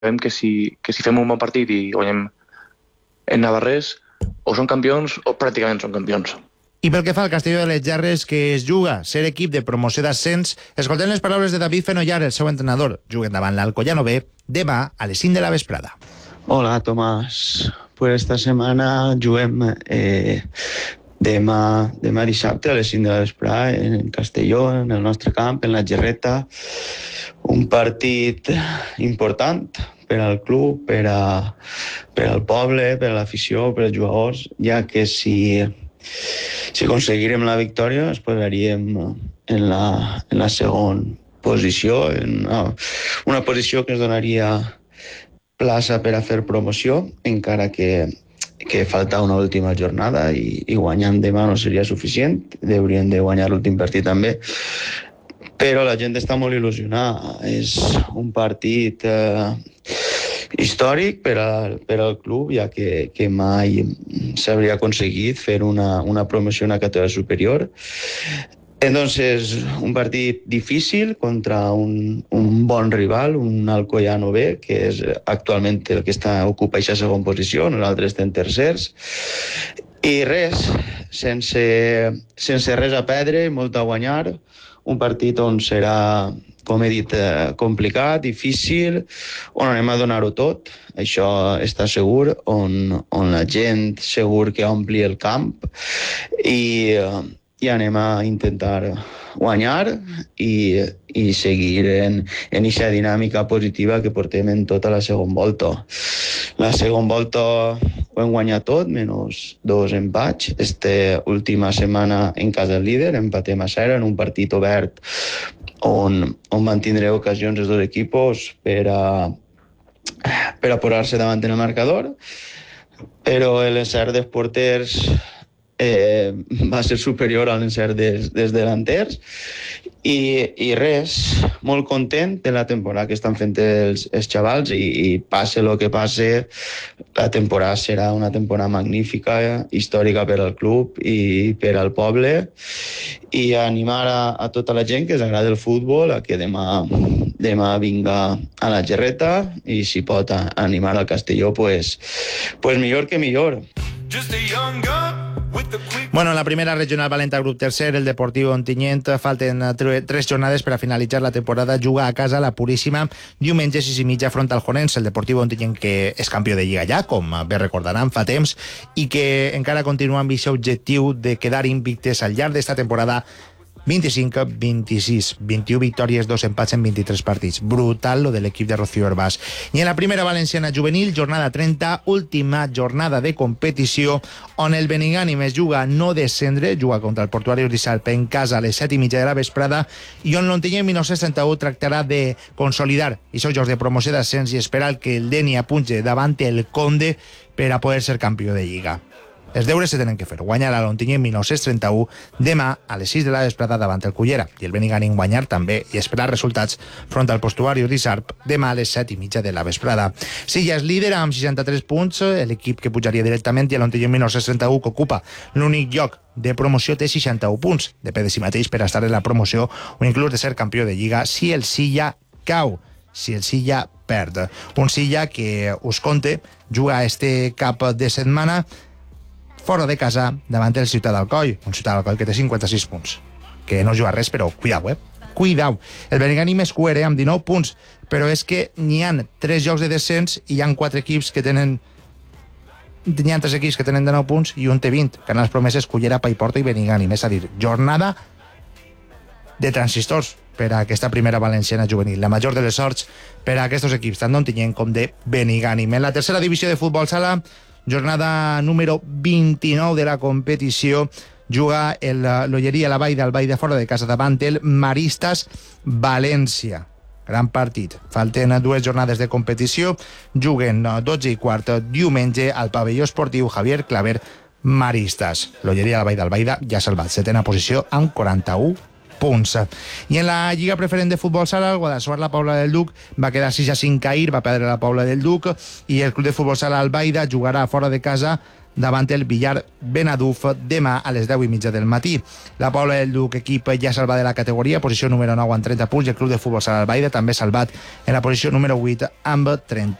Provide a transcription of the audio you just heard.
sabem que si fem un bon partit i guanyem en Navarrés, o són campions o pràcticament són campions. I pel que fa al Castelló de les Gerres, que es juga ser equip de promoció d'ascens, escoltem les paraules de David Fenollar, el seu entrenador. Juguen davant l'Alcoyano B demà a les 5 de la vesprada. Hola, Tomàs. Pues esta setmana juguem demà dissabte a les 5 de la vesprada en Castelló, en el nostre camp, en la Gerreta. Un partit important per al club, per al poble, per a l'afició, per als jugadors, ja que si aconseguirem la victòria es posaríem en la segona posició, en una posició que ens donaria plaça per a fer promoció, encara que falta una última jornada i guanyant demà no seria suficient, hauríem de guanyar l'últim partit també, però la gent està molt il·lusionada. És un partit històric per al club, ja que mai s'hauria aconseguit fer una promoció a una categoria superior. Entonces, un partit difícil contra un bon rival, un Alcoyano B, que és actualment el que ocupa aquesta segona posició, nosaltres estem tercers. I res, sense res a perdre, molt a guanyar, un partit on serà, com he dit, complicat, difícil, on anem a donar-ho tot, això està segur, on la gent segur que ompli el camp i anem a intentar guanyar i seguir en aquesta dinàmica positiva que portem en tota la segona volta. La segona volta ho hem guanyat tot, menys 2 empats. Esta última setmana en casa del líder empatem a 0 en un partit obert on van tindre ocasions els dos equips per a posar-se davant en el marcador, però l'encert dels porters va ser superior a l'encert dels delanters i res, molt content de la temporada que estan fent els xavals i passe el que passe, la temporada serà una temporada magnífica, històrica per al club i per al poble, i animar a tota la gent que els agrada el futbol a que demà vinga a la Gerreta i si pot animar al Castelló, pues millor que millor. Bueno, en la primera regional Valenta Grup tercer, el Deportiu Ontinyent, falten 3 jornades per a finalitzar la temporada. Juga a casa la Puríssima diumenge 6:30 front al Jonens. El Deportiu Ontinyent, que és campió de Lliga ja, com bé recordaran fa temps, i que encara continua amb aquest objectiu de quedar invictes al llarg d'esta temporada. 25, 26, 21 victòries, 2 empats en 23 partits. Brutal lo de l'equip de Rocío Herbàs. I en la primera valenciana juvenil, jornada 30, última jornada de competició, on el Benigànim es juga no descendre, juga contra el Portuari Urdissarp en casa a les 7:30 de la vesprada, i on l'Ontinyent 1931 tractarà de consolidar aquests jocs de promoció d'ascens i esperar que el Denia punge davant el Conde per a poder ser campió de Lliga. Els deures se tenen que fer. Guanyar a l'Ontinyent 1931 demà a les 6 de la vesprada davant el Cullera, i el Benigànim guanyar també i esperar resultats front al Portuari Urdissarp demà a les 7:30 de la vesprada. Silla és líder amb 63 punts, l'equip que pujaria directament, i l'Ontinyent 1931, que ocupa l'únic lloc de promoció, té 61 punts. Depèn de si mateix per estar en la promoció o inclús de ser campió de Lliga si el Silla cau, si el Silla perd. Un Silla que, us conte, juga este cap de setmana fora de casa davant el Ciutat d'Alcoi, un Ciutat d'Alcoi que té 56 punts, que no juga res, però cuidao, cuidao. El Benigànim és cuer, amb 19 punts, però és que n'hi han 3 jocs de descens i hi han 4 equips que tenen... N'hi ha 3 equips que tenen 19 punts i un té 20, que han les promeses Cullera, Paiporta i Benigànim, és a dir, jornada de transistors per a aquesta primera valenciana juvenil. La major de les sorts per a aquests equips, tant d'Ontinyent com de Benigànim. En la tercera divisió de futbol sala, jornada número 29 de la competició, juga l'Olleria a la Vall d'Albaida fora de casa davant el Maristas València. Gran partit. Falten 2 jornades de competició. Juguen 12:15 diumenge al pavelló esportiu Javier Claver Maristas. L'Olleria a la Vall d'Albaida ja ha salvat 7ª posició amb 41 punts. I en la Lliga Preferent de Futbol Sala, el Guadassuar La Pobla del Duc va quedar 6-5 ahir, va perdre la Pobla del Duc, i el Club de Futbol Sala Albaida jugarà fora de casa davant el Villar Benaduf demà a les 10:30 del matí. La Pobla del Duc, equip ja salvat de la categoria, posició número 9 amb 30 punts, i el Club de Futbol Sala Albaida també salvat en la posició número 8 amb 30